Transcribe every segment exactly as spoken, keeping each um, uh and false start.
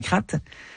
démocrates?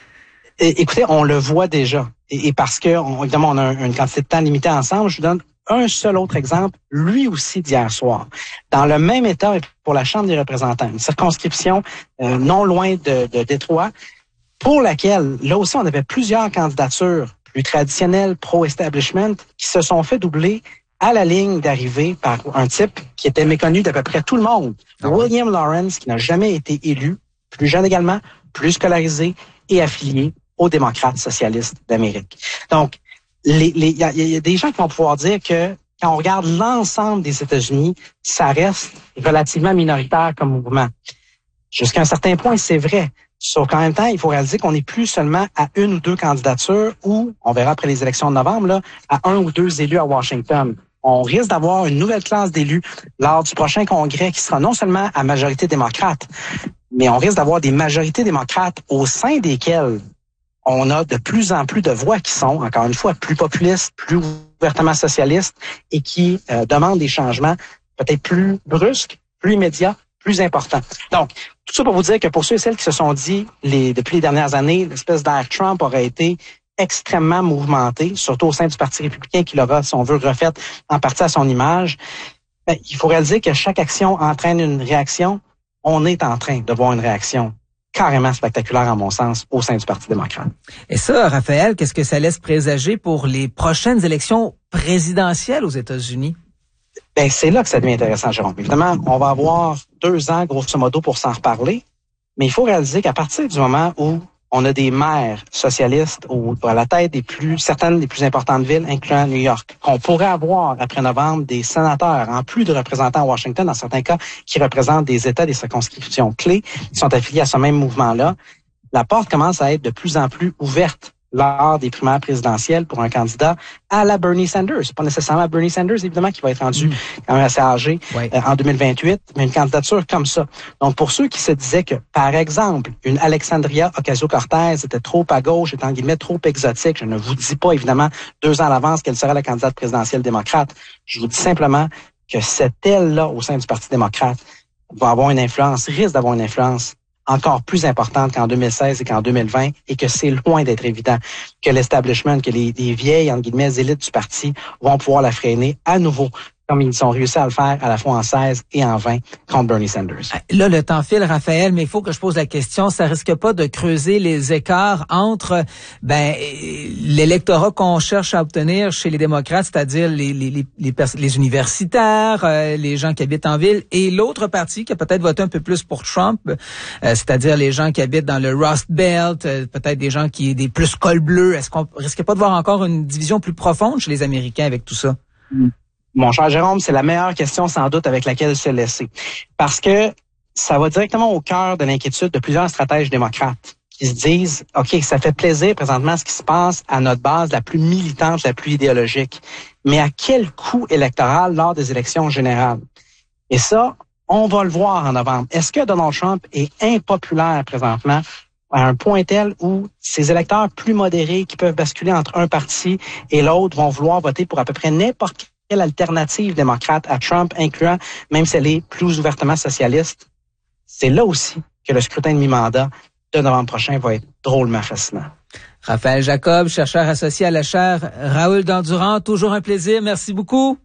É, écoutez, on le voit déjà. Et, et parce que, on, évidemment, on a un, une quantité de temps limitée ensemble, je vous donne un seul autre exemple, lui aussi d'hier soir. Dans le même État, pour la Chambre des représentants, une circonscription euh, non loin de, de Détroit, pour laquelle, là aussi, on avait plusieurs candidatures plus traditionnelles, pro-establishment, qui se sont fait doubler à la ligne d'arrivée par un type qui était méconnu d'à peu près tout le monde. Ah ouais. William Lawrence, qui n'a jamais été élu, plus jeune également, plus scolarisé et affilié aux démocrates socialistes d'Amérique. Donc, les, les, y a, y a des gens qui vont pouvoir dire que quand on regarde l'ensemble des États-Unis, ça reste relativement minoritaire comme mouvement. Jusqu'à un certain point, c'est vrai. Sauf qu'en même temps, il faut réaliser qu'on n'est plus seulement à une ou deux candidatures ou, on verra après les élections de novembre, là, à un ou deux élus à Washington. On risque d'avoir une nouvelle classe d'élus lors du prochain congrès qui sera non seulement à majorité démocrate, mais on risque d'avoir des majorités démocrates au sein desquelles on a de plus en plus de voix qui sont, encore une fois, plus populistes, plus ouvertement socialistes et qui euh, demandent des changements peut-être plus brusques, plus immédiats, plus importants. Donc, tout ça pour vous dire que pour ceux et celles qui se sont dit les, depuis les dernières années, l'espèce d'air Trump aurait été extrêmement mouvementé, surtout au sein du Parti républicain qui l'aura, si on veut, refait en partie à son image. Ben, il faut réaliser que chaque action entraîne une réaction. On est en train de voir une réaction carrément spectaculaire, à mon sens, au sein du Parti démocrate. Et ça, Raphaël, qu'est-ce que ça laisse présager pour les prochaines élections présidentielles aux États-Unis? Ben, c'est là que ça devient intéressant, Jérôme. Évidemment, on va avoir deux ans, grosso modo, pour s'en reparler, mais il faut réaliser qu'à partir du moment où on a des maires socialistes ou à la tête des plus, certaines des plus importantes villes, incluant New York, qu'on pourrait avoir, après novembre, des sénateurs, en plus de représentants à Washington, dans certains cas, qui représentent des États, des circonscriptions clés, qui sont affiliés à ce même mouvement-là, la porte commence à être de plus en plus ouverte lors des primaires présidentielles pour un candidat à la Bernie Sanders. C'est pas nécessairement Bernie Sanders, évidemment, qui va être rendu mmh. quand même assez âgé ouais. euh, en deux mille vingt-huit, mais une candidature comme ça. Donc, pour ceux qui se disaient que, par exemple, une Alexandria Ocasio-Cortez était trop à gauche, était en guillemets trop exotique, je ne vous dis pas, évidemment, deux ans à l'avance qu'elle serait la candidate présidentielle démocrate. Je vous dis simplement que cette aile-là, au sein du Parti démocrate, va avoir une influence, risque d'avoir une influence encore plus importante qu'en deux mille seize et qu'en deux mille vingt, et que c'est loin d'être évident que l'establishment, que les, les vieilles, entre guillemets, élites du parti vont pouvoir la freiner à nouveau, comme ils ont réussi à le faire à la fois en seize et en vingt contre Bernie Sanders. Là, le temps file, Raphaël, mais il faut que je pose la question, ça risque pas de creuser les écarts entre ben l'électorat qu'on cherche à obtenir chez les démocrates, c'est-à-dire les les les, les, pers- les universitaires, euh, les gens qui habitent en ville, et l'autre parti qui a peut-être voté un peu plus pour Trump, euh, c'est-à-dire les gens qui habitent dans le Rust Belt, euh, peut-être des gens qui ont des plus col bleu. Est-ce qu'on risque pas de voir encore une division plus profonde chez les Américains avec tout ça? Mm. Mon cher Jérôme, c'est la meilleure question sans doute avec laquelle se laisser. Parce que ça va directement au cœur de l'inquiétude de plusieurs stratèges démocrates qui se disent, OK, ça fait plaisir présentement ce qui se passe à notre base la plus militante, la plus idéologique. Mais à quel coût électoral lors des élections générales? Et ça, on va le voir en novembre. Est-ce que Donald Trump est impopulaire présentement à un point tel où ces électeurs plus modérés qui peuvent basculer entre un parti et l'autre vont vouloir voter pour à peu près n'importe quelle alternative démocrate à Trump, incluant même si elle est plus ouvertement socialiste? C'est là aussi que le scrutin de mi-mandat de novembre prochain va être drôlement fascinant. Raphaël Jacob, chercheur associé à la chaire Raoul Dandurand, toujours un plaisir. Merci beaucoup.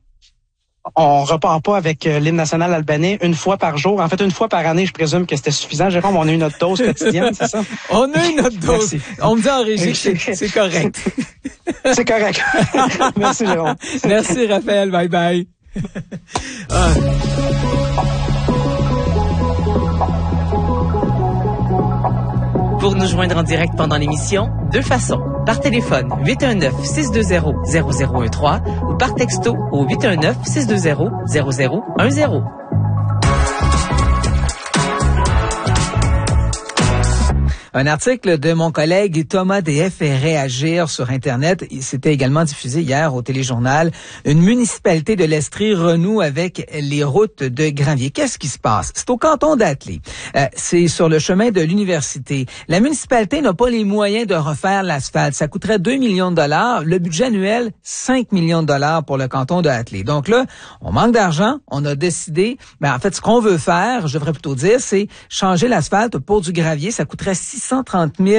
On repart pas avec euh, l'hymne national albanais une fois par jour. En fait, une fois par année, je présume que c'était suffisant. Jérôme, on a eu notre dose quotidienne, c'est ça? On a eu notre dose. Merci. On me dit en régie que c'est, c'est correct. C'est correct. Merci, Jérôme. Merci, Raphaël. Bye bye. Ah. Pour nous joindre en direct pendant l'émission, deux façons. Par téléphone, huit un neuf, six deux zéro, zéro zéro un trois ou par texto au huit un neuf, six deux zéro, zéro zéro un zéro. Un article de mon collègue Thomas D F fait réagir sur Internet. C'était également diffusé hier au téléjournal. Une municipalité de l'Estrie renoue avec les routes de gravier. Qu'est-ce qui se passe? C'est au canton d'Athlée. Euh, c'est sur le chemin de l'université. La municipalité n'a pas les moyens de refaire l'asphalte. Ça coûterait deux millions de dollars. Le budget annuel, cinq millions de dollars pour le canton d'Athlée. Donc là, on manque d'argent. On a décidé, ben en fait, ce qu'on veut faire, je devrais plutôt dire, c'est changer l'asphalte pour du gravier. Ça coûterait six six cent trente mille